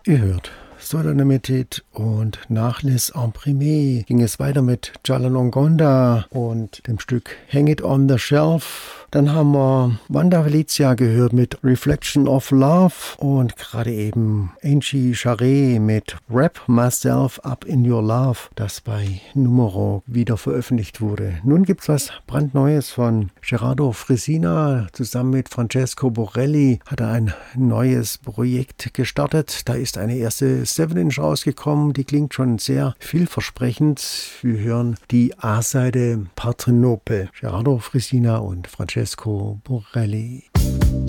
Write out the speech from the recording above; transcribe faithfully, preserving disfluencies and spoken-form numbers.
gehört Sola Limited und nach Les Imprimés ging es weiter mit Jala Longonda und dem Stück Hang It on the Shelf. Dann haben wir Wanda Felicia gehört mit Reflection of Love und gerade eben Angie Charret mit Wrap Myself Up in Your Love, das bei Numero wieder veröffentlicht wurde. Nun gibt's was brandneues von Gerardo Frisina. Zusammen mit Francesco Borelli hat er ein neues Projekt gestartet. Da ist eine erste seven inch rausgekommen, die klingt schon sehr vielversprechend. Wir hören die A-Seite Parthenope. Gerardo Frisina und Francesco Borelli.